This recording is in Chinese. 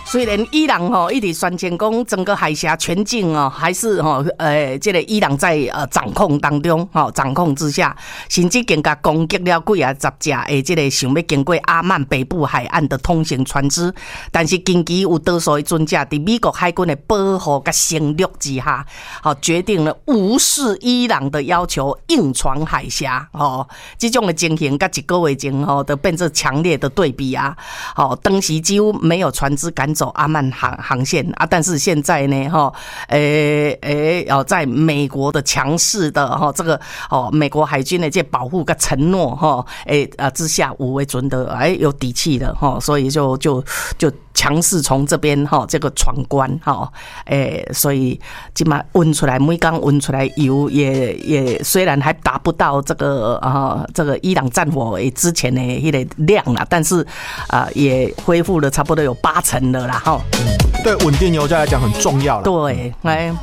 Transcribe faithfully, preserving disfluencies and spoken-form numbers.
虽然伊朗吼一直宣称讲整个海峡全境哦，还是吼呃，这个伊朗在呃掌控当中，吼掌控之下，甚至更加攻击了几啊十架诶，这个想要经过阿曼北部海岸的通行船只，但是近期有多数的船只伫美国海军的保护甲声量之下，好决定了无视伊朗的要求，硬闯海峡。哦，这种的情形，甲一个月前吼都变成强烈的对比啊。好，当时几乎没有船只赶走阿曼航航线啊，但是现在呢，哈，诶诶，哦，在美国的强势的哈这个哦，美国海军的这保护跟承诺哈，诶啊之下，有为准的哎有底气了哈，所以就就就强势从这边哈这个闯关哈，诶，所以今嘛运出来，每缸运出来油也也虽然还达不到这个啊这个伊朗战火之前的那个量啦，但是啊也恢复了差不多有八成了啦哈。 对稳定油价来讲很重要了。 对，哎。